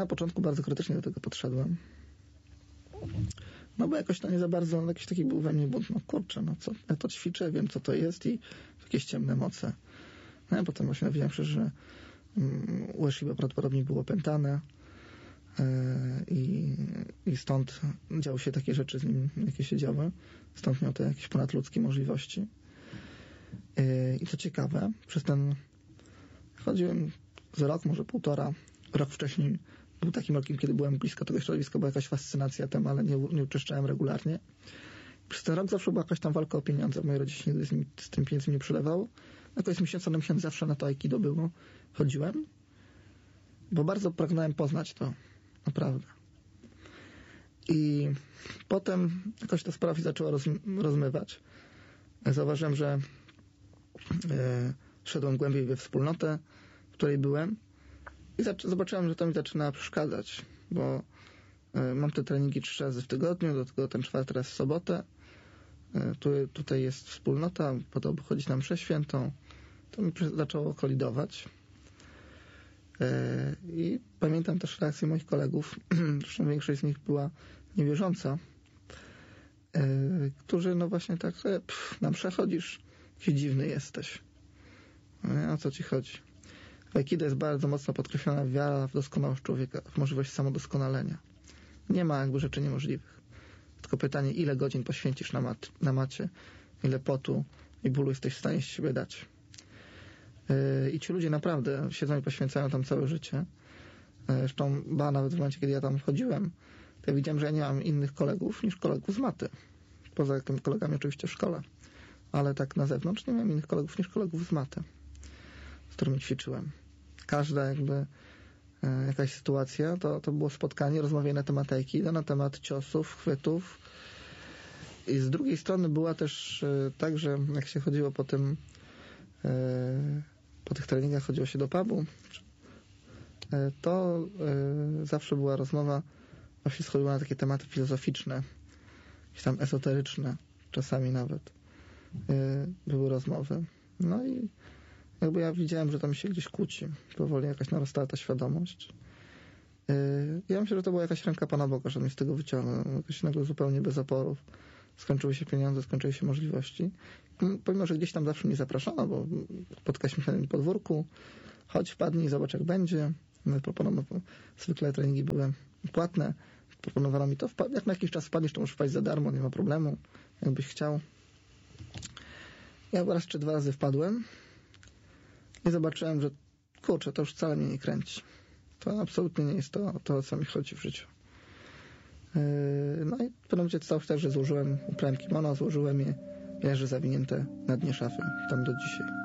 na początku bardzo krytycznie do tego podszedłem. No bo jakoś to nie za bardzo, jakiś taki był we mnie bunt, no kurczę, no co, ja to ćwiczę, wiem co to jest i jakieś ciemne moce. No a potem właśnie dowiedziałem się, że Ueshiba prawdopodobnie było opętane i stąd działy się takie rzeczy z nim, jakie się działy. Stąd miał te jakieś ponadludzkie możliwości. I co ciekawe, przez ten chodziłem z rok, może półtora. Rok wcześniej był takim rokiem, kiedy byłem blisko tego środowiska, była jakaś fascynacja tym, ale nie uczęszczałem regularnie. Przez ten rok zawsze była jakaś tam walka o pieniądze. Moje rodzice nigdy z tym pieniędzmi nie przelewało. Jakoś miesiąc na miesiąc zawsze na to aikido było. Chodziłem, bo bardzo pragnąłem poznać to. Naprawdę. I potem jakoś ta sprawa się zaczęła rozmywać. Zauważyłem, że szedłem głębiej we wspólnotę, w której byłem i zobaczyłem, że to mi zaczyna przeszkadzać, bo mam te treningi 3 razy w tygodniu, do tego ten 4. raz w sobotę. Tutaj jest wspólnota, po to, by chodzić na mszę świętą. To mi zaczęło kolidować. I pamiętam też reakcję moich kolegów, zresztą większość z nich była niewierząca, którzy no właśnie tak, na mszę chodzisz, jakiś dziwny jesteś. O co ci chodzi? W aikido jest bardzo mocno podkreślona wiara w doskonałość człowieka, w możliwość samodoskonalenia. Nie ma jakby rzeczy niemożliwych. Tylko pytanie, ile godzin poświęcisz na macie, ile potu i bólu jesteś w stanie z siebie dać. I ci ludzie naprawdę siedzą i poświęcają tam całe życie. Zresztą nawet w momencie, kiedy ja tam chodziłem, to ja widziałem, że ja nie mam innych kolegów niż kolegów z maty. Poza tymi kolegami oczywiście w szkole. Ale tak na zewnątrz nie miałem innych kolegów niż kolegów z maty, z którymi ćwiczyłem. Każda jakby jakaś sytuacja, to było spotkanie, rozmawianie na temat aikido, na temat ciosów, chwytów. I z drugiej strony była też tak, że jak się chodziło po tych treningach, chodziło się do pubu, to zawsze była rozmowa, właśnie schodziła na takie tematy filozoficzne, jakieś tam esoteryczne, czasami nawet były rozmowy. No i jakby ja widziałem, że tam się gdzieś kłóci. Powoli jakaś narastała ta świadomość. Ja myślę, że to była jakaś ręka Pana Boga, że mnie z tego wyciągnął. Jakoś nagle zupełnie bez oporów. Skończyły się pieniądze, skończyły się możliwości. Pomimo, że gdzieś tam zawsze mnie zapraszano, bo spotkaliśmy się na podwórku, chodź, wpadnij, zobacz jak będzie. Zwykle treningi były płatne. Proponowano mi to, jak na jakiś czas wpadniesz, to możesz wpaść za darmo, nie ma problemu, jakbyś chciał. Ja raz czy 2 razy wpadłem i zobaczyłem, że kurczę, to już wcale mnie nie kręci. To absolutnie nie jest to o co mi chodzi w życiu. No i w pewnym momencie stało się tak, że ubrałem kimono, złożyłem je, leży zawinięte na dnie szafy, tam do dzisiaj.